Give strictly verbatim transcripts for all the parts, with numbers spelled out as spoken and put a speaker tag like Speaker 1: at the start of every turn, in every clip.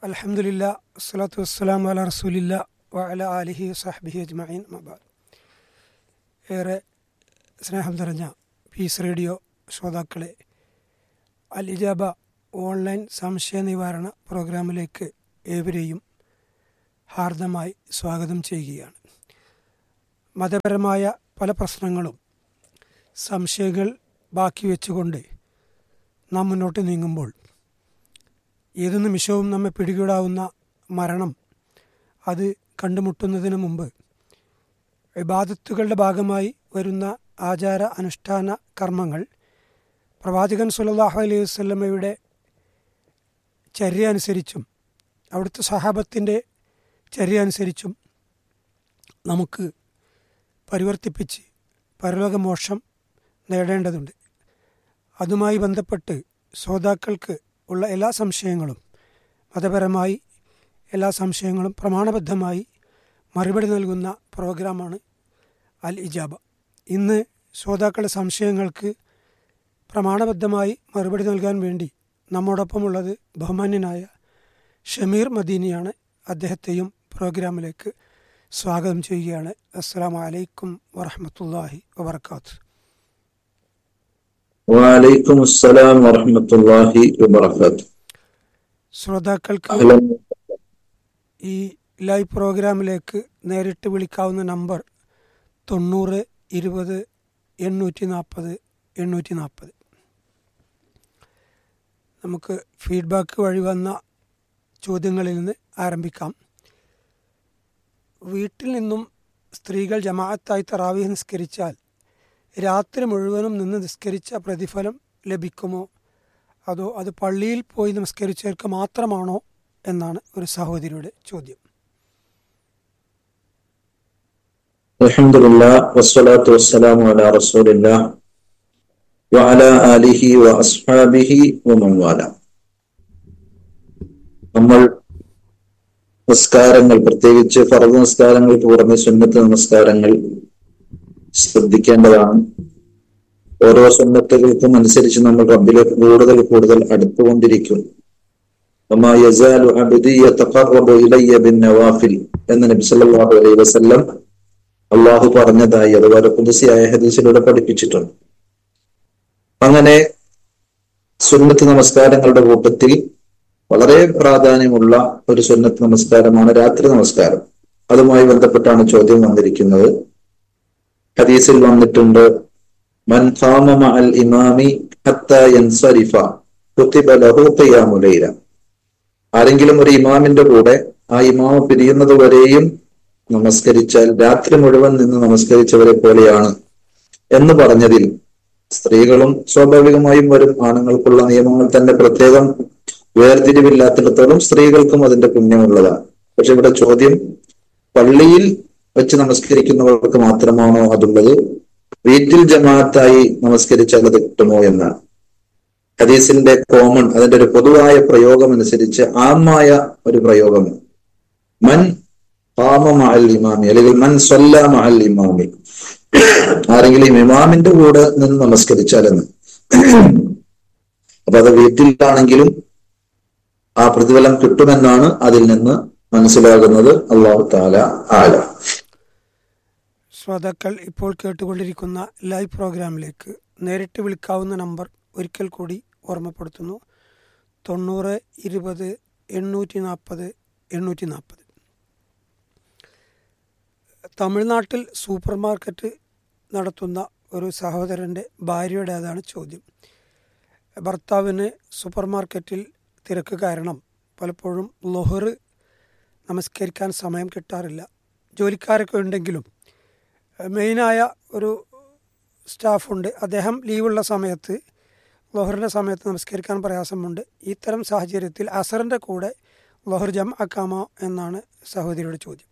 Speaker 1: അൽഹംദുലില്ലാ വസ്സലാത്തു വസ്സലാമു അലാ റസൂലില്ലാ വഅലാ ആലിഹി വസഹ്ബിഹി അജ്മഈൻ. മബാദ്. ഏറെ സ്നേഹം നിറഞ്ഞ പീസ് റേഡിയോ ശ്രോതാക്കളെ, അൽ ഇജാബ ഓൺലൈൻ സംശയ നിവാരണ പ്രോഗ്രാമിലേക്ക് ഏവരെയും ഹാർദമായി സ്വാഗതം ചെയ്യുകയാണ്. മതപരമായ പല പ്രശ്നങ്ങളും സംശയങ്ങൾ ബാക്കി വെച്ചുകൊണ്ട് നാം മുന്നോട്ട് നീങ്ങുമ്പോൾ ഏതു നിമിഷവും നമ്മെ പിടികൂടാവുന്ന മരണം അത് കണ്ടുമുട്ടുന്നതിന് മുമ്പ് ഇബാദത്തുകളുടെ ഭാഗമായി വരുന്ന ആചാര അനുഷ്ഠാന കർമ്മങ്ങൾ പ്രവാചകൻ സ്വല്ലല്ലാഹു അലൈഹി വസല്ലമയുടെ ചര്യ അനുസരിച്ചും അവിടുത്തെ സഹാബത്തിൻ്റെ ചര്യ അനുസരിച്ചും നമുക്ക് പരിവർത്തിപ്പിച്ച് പരലോകമോക്ഷം നേടേണ്ടതുണ്ട്. അതുമായി ബന്ധപ്പെട്ട് ശ്രോതാക്കൾക്ക് ഉള്ള എല്ലാ സംശയങ്ങളും, മതപരമായി എല്ലാ സംശയങ്ങളും പ്രമാണബദ്ധമായി മറുപടി നൽകുന്ന പ്രോഗ്രാമാണ് അൽ ഇജാബ. ഇന്ന് ശ്രോതാക്കളുടെ സംശയങ്ങൾക്ക് പ്രമാണബദ്ധമായി മറുപടി നൽകാൻ വേണ്ടി നമ്മോടൊപ്പമുള്ളത് ബഹുമാന്യനായ ഷമീർ മദീനിയാണ്. അദ്ദേഹത്തെയും പ്രോഗ്രാമിലേക്ക് സ്വാഗതം ചെയ്യുകയാണ്. അസ്സലാമു അലൈക്കും വറഹ്മത്തുള്ളാഹി വബറകാതുഹു.
Speaker 2: വഅലൈക്കും അസ്സലാം വറഹ്മത്തുള്ളാഹി വബറകാതുഹു.
Speaker 1: ശ്രോതാക്കൾക്ക് ഈ ലൈവ് പ്രോഗ്രാമിലേക്ക് നേരിട്ട് വിളിക്കാവുന്ന നമ്പർ തൊണ്ണൂറ് ഇരുപത് എണ്ണൂറ്റി നാൽപ്പത് എണ്ണൂറ്റി നാൽപ്പത്. നമുക്ക് ഫീഡ്ബാക്ക് വഴി വന്ന ചോദ്യങ്ങളിൽ നിന്ന് ആരംഭിക്കാം. വീട്ടിൽ നിന്നും സ്ത്രീകൾ ജമാഅത്തായി തറാവീഹ് നിസ്കരിച്ചാൽ രാത്രി മുഴുവനും നിന്ന് നിസ്കരിച്ച പ്രതിഫലം ലഭിക്കുമോ, അതോ അത് പള്ളിയിൽ പോയി നമസ്കരിച്ചവർക്ക് മാത്രമാണോ എന്നാണ് ഒരു സഹോദരിയുടെ ചോദ്യം.
Speaker 2: അൽഹംദുലില്ലാഹ് വസ്സലാത്തു വസ്സലാമു അലാ റസൂലില്ലാഹ് വഅലാ ആലിഹി വഅസ്ഹാബിഹി വമൻ വാലാ. നമ്മൾ നമസ്കാരങ്ങൾ, പ്രത്യേകിച്ച് ഫർദ് നമസ്കാരങ്ങൾക്ക് പുറമെ സുന്നത്ത് നമസ്കാരങ്ങൾ ശ്രദ്ധിക്കേണ്ടതാണ്. ഓരോ സുന്നത്തുകൾക്കും അനുസരിച്ച് നമ്മൾ റബ്ബിലേക്ക് കൂടുതൽ കൂടുതൽ അടുത്തുകൊണ്ടിരിക്കും. വമാ യസാലു അബ്ദി യതഖറബു ഇലയ്യ ബിന്നവാഫിൽ എന്ന് നബി സല്ലല്ലാഹു അലൈഹി വസല്ലം അള്ളാഹു പറഞ്ഞതായി അതുപോലെ ഖുദ്സിയായ ഹദീസിലൂടെ പഠിപ്പിച്ചിട്ടുണ്ട്. അങ്ങനെ സുന്നത്ത് നമസ്കാരങ്ങളുടെ കൂട്ടത്തിൽ വളരെ പ്രാധാന്യമുള്ള ഒരു സുന്നത്ത് നമസ്കാരമാണ് രാത്രി നമസ്കാരം. അതുമായി ബന്ധപ്പെട്ടാണ് ചോദ്യം വന്നിരിക്കുന്നത്. ഹദീസിൽ വന്നിട്ടുണ്ട്, മൻ ഖാമ മഅൽ ഇമാമി ഹത്താ യൻസരിഫ കുതിബ ലഹു ഖിയാമുൽ ലൈല. ആരെങ്കിലും ഒരു ഇമാമിന്റെ കൂടെ ആ ഇമാമ പിരിയുന്നത് വരെയും നമസ്കരിച്ചാൽ രാത്രി മുഴുവൻ നിന്ന് നമസ്കരിച്ചവരെ പോലെയാണ് എന്ന് പറഞ്ഞതിൽ സ്ത്രീകളും സ്വാഭാവികമായും വരും. ആണുങ്ങൾക്കുള്ള നിയമങ്ങൾ തന്നെ പ്രത്യേകം വേർതിരിവില്ലാത്തിടത്തോളം സ്ത്രീകൾക്കും അതിന്റെ പുണ്യമുള്ളതാണ്. പക്ഷെ ഇവിടെ ചോദ്യം പള്ളിയിൽ വെച്ച് നമസ്കരിക്കുന്നവർക്ക് മാത്രമാണോ അതുള്ളത്, വീട്ടിൽ ജമാഅത്തായി നമസ്കരിച്ചാൽ അത് കിട്ടുമോ എന്നാണ്. ഹദീസിന്റെ കോമൺ, അതിന്റെ ഒരു പൊതുവായ പ്രയോഗം അനുസരിച്ച് ആമായ ഒരു പ്രയോഗം മൻ ഖാമ മഅൽ ഇമാമി അല്ലെങ്കിൽ മൻ സ്വല്ല മഅൽ ഇമാമി, ആരെങ്കിലും ഇമാമിന്റെ കൂടെ നിന്ന് നമസ്കരിച്ചാലെന്ന്. അപ്പൊ അത് വീട്ടിലാണെങ്കിലും ആ പ്രതിഫലം കിട്ടുമെന്നാണ് അതിൽ നിന്ന് മനസ്സിലാകുന്നത്. അല്ലാഹു തആല ആലം.
Speaker 1: ശ്രോതാക്കൾ ഇപ്പോൾ കേട്ടുകൊണ്ടിരിക്കുന്ന ലൈവ് പ്രോഗ്രാമിലേക്ക് നേരിട്ട് വിളിക്കാവുന്ന നമ്പർ ഒരിക്കൽ കൂടി ഓർമ്മപ്പെടുത്തുന്നു. തൊണ്ണൂറ് ഇരുപത് എണ്ണൂറ്റി നാൽപ്പത് എണ്ണൂറ്റി നാൽപ്പത്. തമിഴ്നാട്ടിൽ സൂപ്പർ മാർക്കറ്റ് നടത്തുന്ന ഒരു സഹോദരൻ്റെ ഭാര്യയുടേതാണ് ചോദ്യം. ഭർത്താവിന് സൂപ്പർ മാർക്കറ്റിൽ തിരക്ക് കാരണം പലപ്പോഴും ളുഹർ നമസ്കരിക്കാൻ സമയം കിട്ടാറില്ല. ജോലിക്കാരൊക്കെ ഉണ്ടെങ്കിലും മെയിനായ ഒരു സ്റ്റാഫുണ്ട്, അദ്ദേഹം ലീവുള്ള സമയത്ത് ളുഹറിൻ്റെ സമയത്ത് നമസ്കരിക്കാൻ പ്രയാസമുണ്ട്. ഇത്തരം സാഹചര്യത്തിൽ അസറിൻ്റെ കൂടെ ളുഹർ ജം ആക്കാമോ എന്നാണ് സഹോദരിയുടെ ചോദ്യം.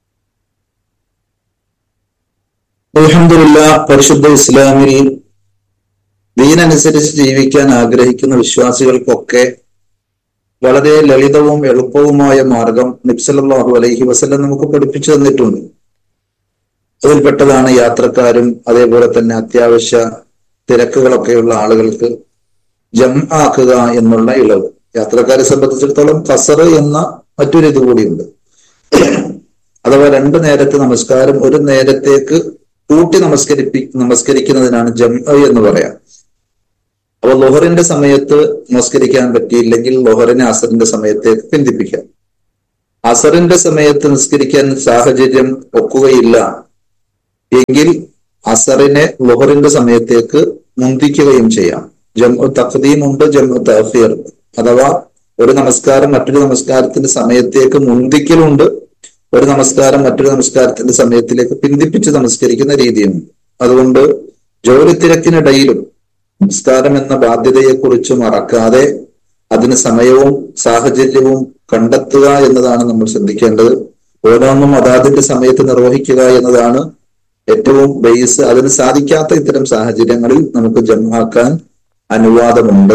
Speaker 2: അൽഹംദുലില്ലാഹ്, പരിശുദ്ധ ഇസ്ലാമിൽ ദീനനുസരിച്ച് ജീവിക്കാൻ ആഗ്രഹിക്കുന്ന വിശ്വാസികൾക്കൊക്കെ വളരെ ലളിതവും എളുപ്പവുമായ മാർഗം നബി സല്ലല്ലാഹു അലൈഹി വസല്ലം നമുക്ക് പഠിപ്പിച്ചു തന്നിട്ടുണ്ട്. അതിൽപ്പെട്ടതാണ് യാത്രക്കാരും അതേപോലെ തന്നെ അത്യാവശ്യ തിരക്കുകളൊക്കെയുള്ള ആളുകൾക്ക് ജം ആക്കുക എന്നുള്ള ഇളവ്. യാത്രക്കാരെ സംബന്ധിച്ചിടത്തോളം ഖസർ എന്ന മറ്റൊരു ഇത് കൂടിയുണ്ട്. അഥവാ രണ്ടു നേരത്തെ നമസ്കാരം ഒരു നേരത്തേക്ക് കൂട്ടി നമസ്കരിപ്പി നമസ്കരിക്കുന്നതിനാണ് ജംഅ എന്ന് പറയാം. അപ്പൊ ളുഹറിന്റെ സമയത്ത് നമസ്കരിക്കാൻ പറ്റിയില്ലെങ്കിൽ ളുഹറിനെ അസറിന്റെ സമയത്തേക്ക് പിന്തിപ്പിക്കാം. അസറിന്റെ സമയത്ത് നിസ്കരിക്കാൻ സാഹചര്യം ഒക്കുകയില്ല എങ്കിൽ അസറിനെ ളുഹറിന്റെ സമയത്തേക്ക് മുന്തിക്കുകയും ചെയ്യാം. ജംഉ തഖ്ദീം ഉണ്ട്, ജംഉ തഅഖീർ. അഥവാ ഒരു നമസ്കാരം മറ്റൊരു നമസ്കാരത്തിന്റെ സമയത്തേക്ക് മുന്തിക്കലുണ്ട്, ഒരു നമസ്കാരം മറ്റൊരു നമസ്കാരത്തിന്റെ സമയത്തിലേക്ക് പിന്തിപ്പിച്ച് നമസ്കരിക്കുന്ന രീതിയുണ്ട്. അതുകൊണ്ട് ജോലി തിരക്കിനിടയിലും നമസ്കാരം എന്ന ബാധ്യതയെക്കുറിച്ച് മറക്കാതെ അതിന് സമയവും സാഹചര്യവും കണ്ടെത്തുക എന്നതാണ് നമ്മൾ ശ്രദ്ധിക്കേണ്ടത്. ഓരോന്നും അതാതിന്റെ സമയത്ത് നിർവഹിക്കുക എന്നതാണ് ഏറ്റവും ബേസ്. അതിന് സാധിക്കാത്ത ഇത്തരം സാഹചര്യങ്ങളിൽ നമുക്ക് ജംആക്കാൻ അനുവാദമുണ്ട്.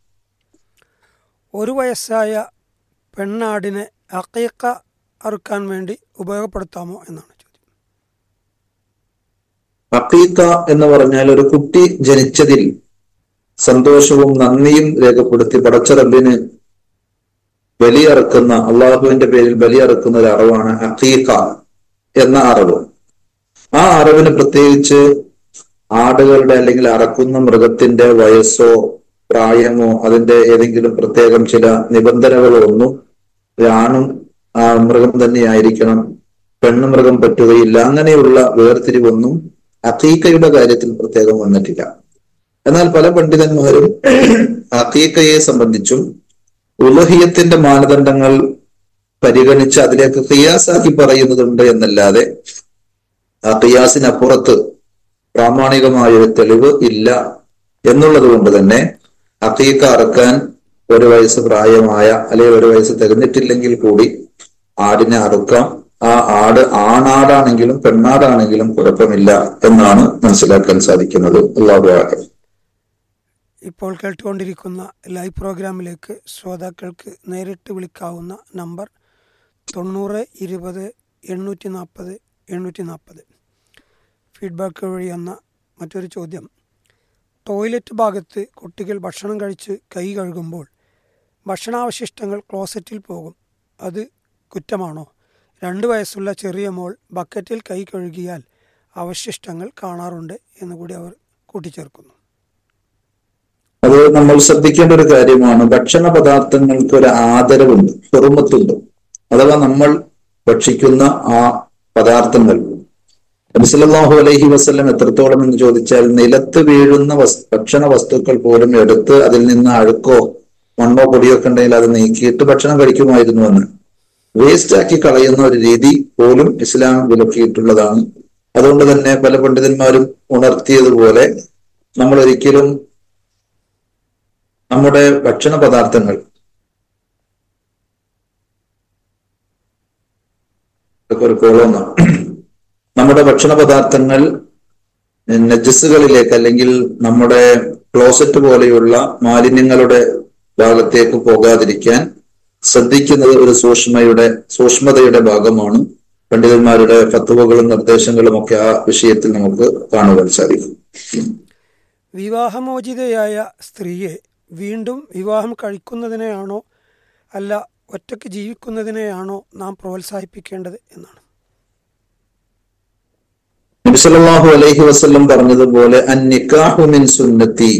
Speaker 1: ഒരു വയസ്സായ പെണ്ണാടിനെ അഖീഖ അറുക്കാൻ വേണ്ടി ഉപയോഗപ്പെടുത്താമോ എന്നാണ് ചോദ്യം.
Speaker 2: അഖീഖ എന്ന് പറഞ്ഞാൽ ഒരു കുട്ടി ജനിച്ചതിൽ സന്തോഷവും നന്ദിയും രേഖപ്പെടുത്തി പടച്ച റബ്ബിന് ബലിയറുക്കുന്ന, അള്ളാഹുവിന്റെ പേരിൽ ബലിയറുക്കുന്ന ഒരു അറിവാണ് അഖീഖ എന്ന അറിവ്. ആ അറിവിന് പ്രത്യേകിച്ച് ആടുകളുടെ അല്ലെങ്കിൽ അറക്കുന്ന മൃഗത്തിന്റെ വയസ്സോ പ്രായമോ അതിന്റെ ഏതെങ്കിലും പ്രത്യേകം ചില നിബന്ധനകളോ ഒന്നും ആണും ആ മൃഗം തന്നെയായിരിക്കണം, പെണ്ണു മൃഗം പറ്റുകയില്ല, അങ്ങനെയുള്ള വേർതിരിവൊന്നും അഖീഖയുടെ കാര്യത്തിൽ പ്രത്യേകം വന്നിട്ടില്ല. എന്നാൽ പല പണ്ഡിതന്മാരും അഖീഖയെ സംബന്ധിച്ചും ഉളുഹിയത്തിന്റെ മാനദണ്ഡങ്ങൾ പരിഗണിച്ച് അതിലേക്ക് ഖിയാസാക്കി പറയുന്നതുണ്ട് എന്നല്ലാതെ ആ ഖിയാസിനപ്പുറത്ത് പ്രാമാണികമായ ഒരു തെളിവ് ഇല്ല എന്നുള്ളത് കൊണ്ട് തന്നെ അഖീഖ അറുക്കാൻ ഒരു വയസ്സ് പ്രായമായ അല്ലെങ്കിൽ ഒരു വയസ്സ് തികഞ്ഞിട്ടില്ലെങ്കിൽ കൂടി ആടിനെ അറുക്കാം. ആ ആട് ആണാടാണെങ്കിലും പെണ്ണാടാണെങ്കിലും കുഴപ്പമില്ല എന്നാണ് മനസ്സിലാക്കാൻ സാധിക്കുന്നത്. അല്ലാഹു അഅലം.
Speaker 1: ഇപ്പോൾ കേട്ടുകൊണ്ടിരിക്കുന്ന ലൈവ് പ്രോഗ്രാമിലേക്ക് ശ്രോതാക്കൾക്ക് നേരിട്ട് വിളിക്കാവുന്ന നമ്പർ തൊണ്ണൂറ് ഇരുപത് എണ്ണൂറ്റി നാൽപ്പത് എണ്ണൂറ്റി നാൽപ്പത്. ഫീഡ്ബാക്ക് വഴി എന്ന മറ്റൊരു ചോദ്യം, ടോയ്ലറ്റ് ഭാഗത്ത് കുട്ടികൾ ഭക്ഷണം കഴിച്ച് കൈ കഴുകുമ്പോൾ ഭക്ഷണാവശിഷ്ടങ്ങൾ ക്ലോസറ്റിൽ പോകും, അത് കുറ്റമാണോ? രണ്ട് വയസ്സുള്ള ചെറിയ മോൾ ബക്കറ്റിൽ കൈ കഴുകിയാൽ അവശിഷ്ടങ്ങൾ കാണാറുണ്ട് എന്നുകൂടി അവർ കൂട്ടിച്ചേർക്കുന്നു.
Speaker 2: അത് നമ്മൾ ശ്രദ്ധിക്കേണ്ട ഒരു കാര്യമാണ്. ഭക്ഷണ പദാർത്ഥങ്ങൾക്ക് ഒരു ആദരവുണ്ട്, ഹുർമത്തുണ്ട്. അഥവാ നമ്മൾ ഭക്ഷിക്കുന്ന ആ പദാർത്ഥങ്ങൾ നബി സല്ലല്ലാഹു അലൈഹി വസല്ലം എത്രത്തോളം എന്ന് ചോദിച്ചാൽ നിലത്ത് വീഴുന്ന വസ് ഭക്ഷണ വസ്തുക്കൾ പോലും എടുത്ത് അതിൽ നിന്ന് അഴുക്കോ മണ്ണോ പൊടിയോ ഒക്കെ ഉണ്ടെങ്കിൽ അത് നീക്കിയിട്ട് ഭക്ഷണം കഴിക്കുമായിരുന്നു എന്ന്. വേസ്റ്റ് ആക്കി കളയുന്ന ഒരു രീതി പോലും ഇസ്ലാം വിലക്കിയിട്ടുള്ളതാണ്. അതുകൊണ്ട് തന്നെ പല പണ്ഡിതന്മാരും ഉണർത്തിയതുപോലെ നമ്മൾ ഒരിക്കലും നമ്മുടെ ഭക്ഷണ പദാർത്ഥങ്ങൾ ഒരു കോളോന്ന നമ്മുടെ ഭക്ഷണ പദാർത്ഥങ്ങൾ നജസ്സുകളിലേക്ക് അല്ലെങ്കിൽ നമ്മുടെ ക്ലോസറ്റ് പോലെയുള്ള മാലിന്യങ്ങളുടെ ഭാഗത്തേക്ക് പോകാതിരിക്കാൻ ശ്രദ്ധിക്കുന്നത് ഒരു സൂക്ഷ്മയുടെ സൂക്ഷ്മതയുടെ ഭാഗമാണ്. പണ്ഡിതന്മാരുടെ ഫത്വകളും നിർദ്ദേശങ്ങളും ഒക്കെ ആ വിഷയത്തിൽ നമുക്ക് കാണുവാൻ സാധിക്കും.
Speaker 1: വിവാഹമോചിതയായ സ്ത്രീയെ വീണ്ടും വിവാഹം കഴിക്കുന്നതിനെയാണോ അല്ല ഒറ്റയ്ക്ക് ജീവിക്കുന്നതിനെയാണോ നാം പ്രോത്സാഹിപ്പിക്കേണ്ടത് എന്നാണ്.
Speaker 2: നബി സല്ലല്ലാഹു അലൈഹി വസല്ലം പറഞ്ഞതുപോലെ അന്നിക്കാഹു മിൻ സുന്നത്തി,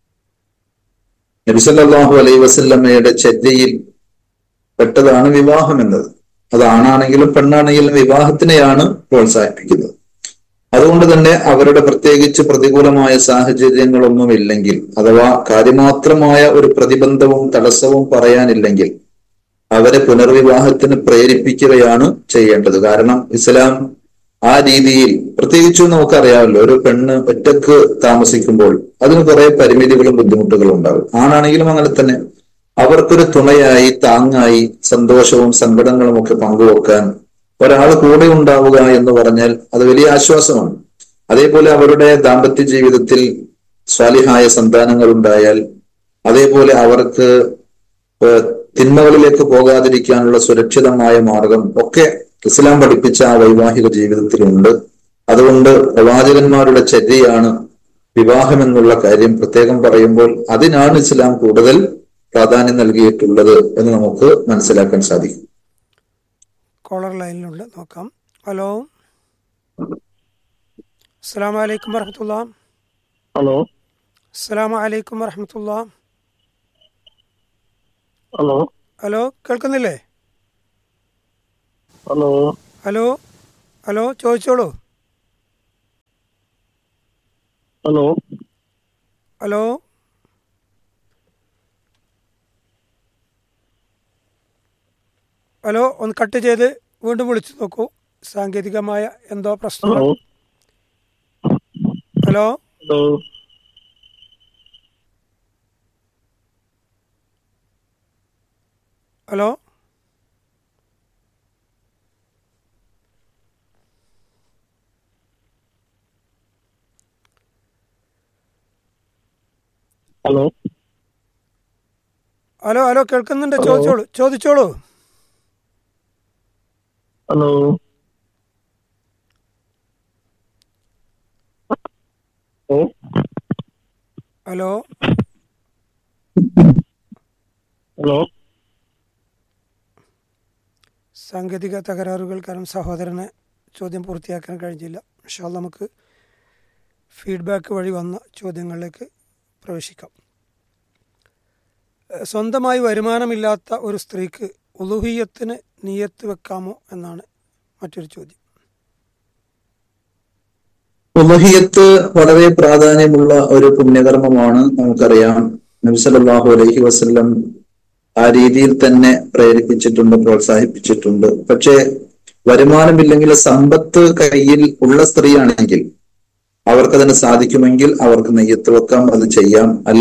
Speaker 2: നബി സല്ലല്ലാഹു അലൈഹി വസല്ലമയുടെ ചര്യയിൽ പെട്ടതാണ് വിവാഹം എന്നത്. അത് ആണാണെങ്കിലും പെണ്ണാണെങ്കിലും വിവാഹത്തിനെയാണ് പ്രോത്സാഹിപ്പിക്കുന്നത്. അതുകൊണ്ട് തന്നെ അവരുടെ പ്രത്യേകിച്ച് പ്രതികൂലമായ സാഹചര്യങ്ങളൊന്നും ഇല്ലെങ്കിൽ അഥവാ കാര്യമാത്രമായ ഒരു പ്രതിബന്ധവും തടസ്സവും പറയാനില്ലെങ്കിൽ അവരെ പുനർവിവാഹത്തിന് പ്രേരിപ്പിക്കുകയാണ് ചെയ്യേണ്ടത്. കാരണം ഇസ്ലാം ആ രീതിയിൽ പ്രത്യേകിച്ചും നമുക്കറിയാമല്ലോ, ഒരു പെണ്ണ് ഒറ്റക്ക് താമസിക്കുമ്പോൾ അതിന് കുറെ പരിമിതികളും ബുദ്ധിമുട്ടുകളും ഉണ്ടാകും. ആണാണെങ്കിലും അങ്ങനെ തന്നെ അവർക്കൊരു തുണയായി താങ്ങായി സന്തോഷവും സങ്കടങ്ങളും ഒക്കെ പങ്കുവെക്കാൻ ഒരാൾ കൂടെ ഉണ്ടാവുക എന്ന് പറഞ്ഞാൽ അത് വലിയ ആശ്വാസമാണ്. അതേപോലെ അവരുടെ ദാമ്പത്യ ജീവിതത്തിൽ സ്വാലിഹായ സന്താനങ്ങൾ ഉണ്ടായാൽ അതേപോലെ അവർക്ക് തിന്മകളിലേക്ക് പോകാതിരിക്കാനുള്ള സുരക്ഷിതമായ മാർഗം ഒക്കെ ഇസ്ലാം പഠിപ്പിച്ച ആ വൈവാഹിക ജീവിതത്തിലുണ്ട്. അതുകൊണ്ട് പ്രവാചകന്മാരുടെ ചര്യയാണ് വിവാഹം എന്നുള്ള കാര്യം പ്രത്യേകം പറയുമ്പോൾ അതിനാണ് ഇസ്ലാം കൂടുതൽ പ്രാധാന്യം നൽകിയിട്ടുള്ളത് എന്ന് നമുക്ക് മനസ്സിലാക്കാൻ സാധിക്കും.
Speaker 1: കോളർ ലൈനിലുണ്ട്, നോക്കാം. ഹലോ, അസ്സലാമു അലൈക്കും വറഹ്മത്തുള്ളാഹി.
Speaker 3: ഹലോ
Speaker 1: അസ്സലാമു അലൈക്കും വറഹ്മത്തുള്ളാഹി.
Speaker 3: ഹലോ
Speaker 1: ഹലോ, കേൾക്കുന്നില്ലേ?
Speaker 3: ഹലോ
Speaker 1: ഹലോ ഹലോ ചോദിച്ചോളൂ.
Speaker 3: ഹലോ
Speaker 1: ഹലോ ഹലോ ഒന്ന് കട്ട് ചെയ്ത് വീണ്ടും വിളിച്ചു നോക്കൂ. സാങ്കേതികമായ എന്തോ പ്രശ്നം.
Speaker 3: Hello
Speaker 1: hello
Speaker 3: hello
Speaker 1: hello
Speaker 3: hello
Speaker 1: hello hello കേൾക്കുന്നുണ്ട്,
Speaker 3: ഹലോ.
Speaker 1: ചോദിച്ചോളൂ ചോദിച്ചോളൂ.
Speaker 3: ഹലോ ഹലോ
Speaker 1: ഹലോ
Speaker 3: ഹലോ
Speaker 1: സാങ്കേതിക തകരാറുകൾ കാരണം സഹോദരനെ ചോദ്യം പൂർത്തിയാക്കാൻ കഴിഞ്ഞില്ല. ഇൻഷാ അല്ലാഹ് നമുക്ക് ഫീഡ്ബാക്ക് വഴി വന്ന ചോദ്യങ്ങളിലേക്ക് പ്രവേശിക്കാം. ഏഹ് സ്വന്തമായി വരുമാനമില്ലാത്ത ഒരു സ്ത്രീക്ക് ഉളുഹിയ്യത്തിന് നിയ്യത്ത് വെക്കാമോ എന്നാണ് മറ്റൊരു ചോദ്യം.
Speaker 2: ഉളുഹിയ്യത്ത് വളരെ പ്രാധാന്യമുള്ള ഒരു പുണ്യകർമ്മമാണ്. നമുക്കറിയാം, നബി സല്ലല്ലാഹു അലൈഹി വസല്ലം ആ രീതിയിൽ തന്നെ പ്രേരിപ്പിച്ചിട്ടുണ്ട്, പ്രോത്സാഹിപ്പിച്ചിട്ടുണ്ട്. പക്ഷേ വരുമാനമില്ലെങ്കിൽ, സമ്പത്ത് കയ്യിൽ ഉള്ള സ്ത്രീയാണെങ്കിൽ അവർക്കതിന് സാധിക്കുമെങ്കിൽ അവർക്ക് നെയ്യത്ത് വെക്കാം, അത് ചെയ്യാം.